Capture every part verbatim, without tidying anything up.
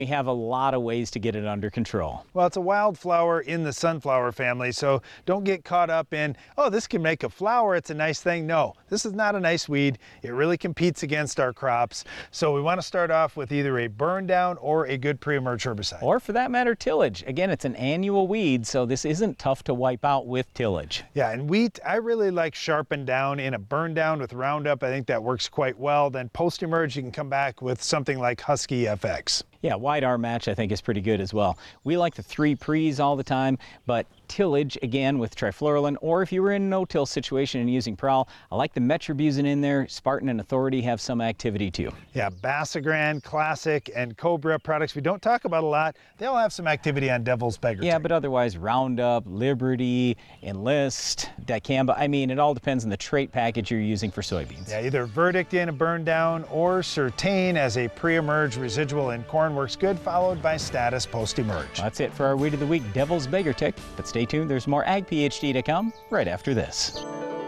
We have a lot of ways to get it under control. Well, it's a wildflower in the sunflower family, so don't get caught up in, oh, this can make a flower, it's a nice thing. No, this is not a nice weed. It really competes against our crops. So we want to start off with either a burn down or a good pre-emerge herbicide. Or for that matter, tillage. Again, it's an annual weed, so this isn't tough to wipe out with tillage. Yeah, and wheat, I really like sharpen down in a burn down with Roundup. I think that works quite well. Then post-emerge, you can come back with something like Husky F X. Yeah, wide arm match I think is pretty good as well. We like the three pre's all the time, but tillage again with trifluralin, or if you were in a no-till situation and using Prowl, I like the metribuzin in there. Spartan and Authority have some activity too. Yeah, Basagran, Classic, and Cobra products we don't talk about a lot. They all have some activity on Devil's Beggar. Yeah, but otherwise Roundup, Liberty, Enlist, Dicamba. I mean, it all depends on the trait package you're using for soybeans. Yeah, either Verdict in a burn down or Certain as a pre-emerge residual in corn works good, followed by Status post-emerge. Well, that's it for our Weed of the Week, Devil's Beggar Tick. But stay tuned, there's more Ag PhD to come right after this.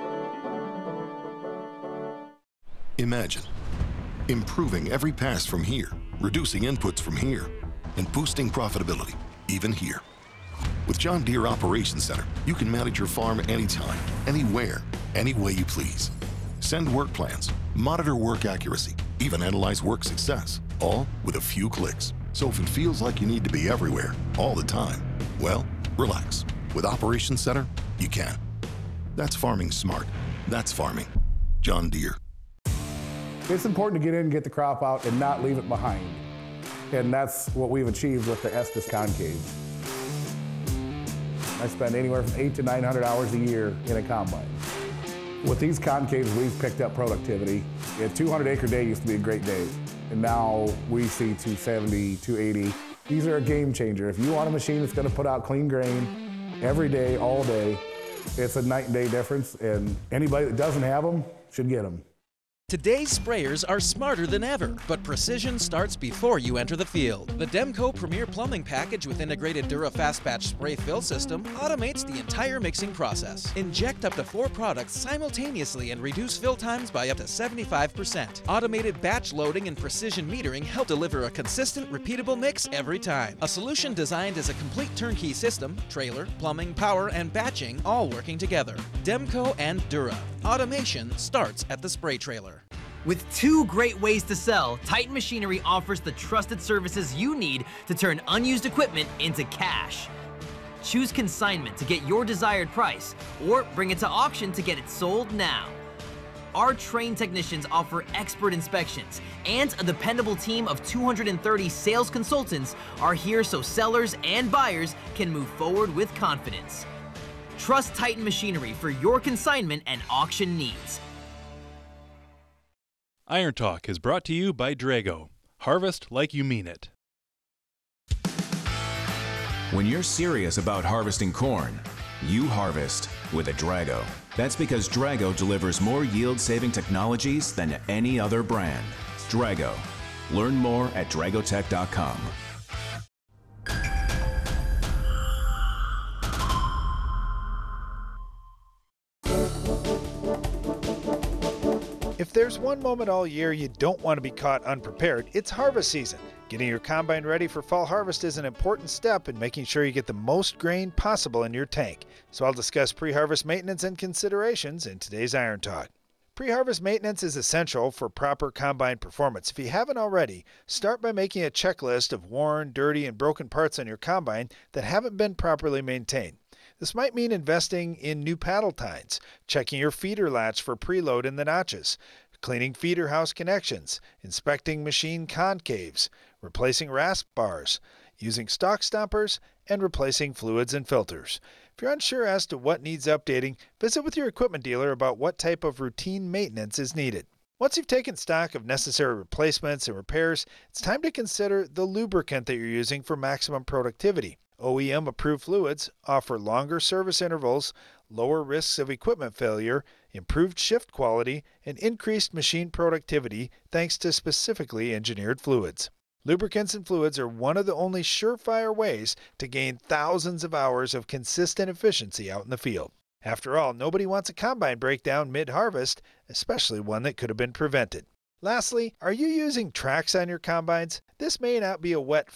Imagine improving every pass from here, reducing inputs from here, and boosting profitability even here. With John Deere Operations Center, you can manage your farm anytime, anywhere, any way you please. Send work plans, monitor work accuracy, even analyze work success, all with a few clicks. So if it feels like you need to be everywhere, all the time, well, relax. With Operations Center, you can. That's farming smart. That's farming. John Deere. It's important to get in and get the crop out and not leave it behind. And that's what we've achieved with the Estes Concaves. I spend anywhere from eight to nine hundred hours a year in a combine. With these concaves, we've picked up productivity. A two hundred acre day used to be a great day. And now we see two seventy, two eighty. These are a game changer. If you want a machine that's gonna put out clean grain every day, all day, it's a night and day difference. And anybody that doesn't have them should get them. Today's sprayers are smarter than ever, but precision starts before you enter the field. The Demco Premier Plumbing Package with integrated Dura Fast Batch Spray Fill System automates the entire mixing process. Inject up to four products simultaneously and reduce fill times by up to seventy-five percent. Automated batch loading and precision metering help deliver a consistent, repeatable mix every time. A solution designed as a complete turnkey system, trailer, plumbing, power, and batching all working together. Demco and Dura. Automation starts at the spray trailer. With two great ways to sell, Titan Machinery offers the trusted services you need to turn unused equipment into cash. Choose consignment to get your desired price, or bring it to auction to get it sold now. Our trained technicians offer expert inspections, and a dependable team of two hundred thirty sales consultants are here so sellers and buyers can move forward with confidence. Trust Titan Machinery for your consignment and auction needs. Iron Talk is brought to you by Drago. Harvest like you mean it. When you're serious about harvesting corn, you harvest with a Drago. That's because Drago delivers more yield-saving technologies than any other brand. Drago. Learn more at dragotech dot com. If there's one moment all year you don't want to be caught unprepared, it's harvest season. Getting your combine ready for fall harvest is an important step in making sure you get the most grain possible in your tank. So I'll discuss pre-harvest maintenance and considerations in today's Iron Talk. Pre-harvest maintenance is essential for proper combine performance. If you haven't already, start by making a checklist of worn, dirty, and broken parts on your combine that haven't been properly maintained. This might mean investing in new paddle tines, checking your feeder latch for preload in the notches, cleaning feeder house connections, inspecting machine concaves, replacing rasp bars, using stock stoppers, and replacing fluids and filters. If you're unsure as to what needs updating, visit with your equipment dealer about what type of routine maintenance is needed. Once you've taken stock of necessary replacements and repairs, it's time to consider the lubricant that you're using for maximum productivity. O E M-approved fluids offer longer service intervals, lower risks of equipment failure, improved shift quality, and increased machine productivity thanks to specifically engineered fluids. Lubricants and fluids are one of the only surefire ways to gain thousands of hours of consistent efficiency out in the field. After all, nobody wants a combine breakdown mid-harvest, especially one that could have been prevented. Lastly, are you using tracks on your combines? This may not be a wet